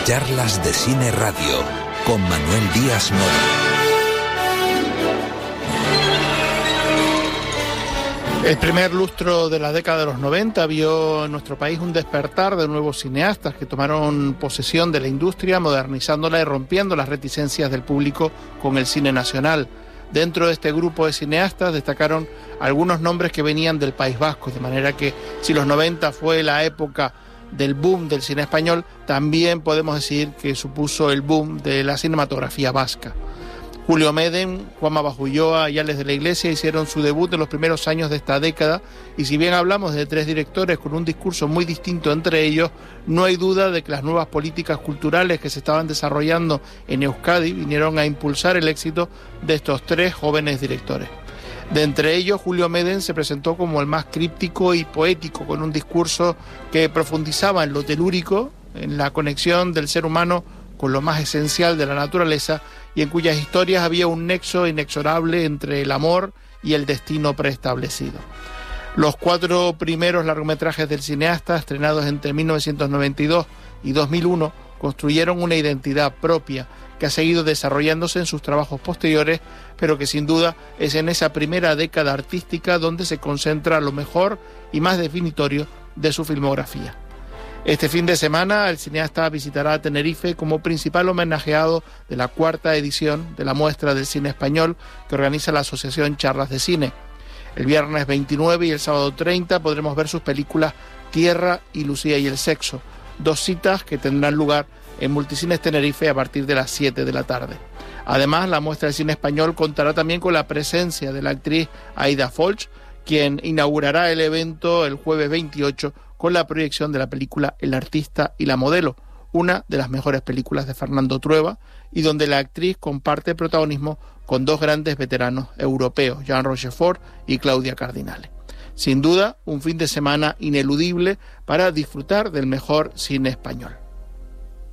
Charlas de Cine Radio con Manuel Díaz Mora. El primer lustro de la década de los 90 vio en nuestro país un despertar de nuevos cineastas que tomaron posesión de la industria, modernizándola y rompiendo las reticencias del público con el cine nacional. Dentro de este grupo de cineastas destacaron algunos nombres que venían del País Vasco, de manera que si los 90 fue la época del boom del cine español, también podemos decir que supuso el boom de la cinematografía vasca. Julio Medem, Juanma Bajulloa y Alex de la Iglesia hicieron su debut en los primeros años de esta década, y si bien hablamos de tres directores con un discurso muy distinto entre ellos, no hay duda de que las nuevas políticas culturales que se estaban desarrollando en Euskadi vinieron a impulsar el éxito de estos tres jóvenes directores. De entre ellos, Julio Medem se presentó como el más críptico y poético, con un discurso que profundizaba en lo telúrico, en la conexión del ser humano con lo más esencial de la naturaleza, y en cuyas historias había un nexo inexorable entre el amor y el destino preestablecido. Los 4 primeros largometrajes del cineasta, estrenados entre 1992 y 2001, construyeron una identidad propia que ha seguido desarrollándose en sus trabajos posteriores, pero que sin duda es en esa primera década artística donde se concentra lo mejor y más definitorio de su filmografía. Este fin de semana el cineasta visitará Tenerife como principal homenajeado de la 4ª edición de la Muestra del Cine Español que organiza la Asociación Charlas de Cine. El viernes 29 y el sábado 30 podremos ver sus películas Tierra y Lucía y el Sexo, 2 citas que tendrán lugar en Multicines Tenerife a partir de las 7 de la tarde. Además, la Muestra del Cine Español contará también con la presencia de la actriz Aida Folch, quien inaugurará el evento el jueves 28 con la proyección de la película El artista y la modelo, una de las mejores películas de Fernando Trueba, y donde la actriz comparte protagonismo con 2 grandes veteranos europeos, Jean Rochefort y Claudia Cardinale. Sin duda, un fin de semana ineludible para disfrutar del mejor cine español.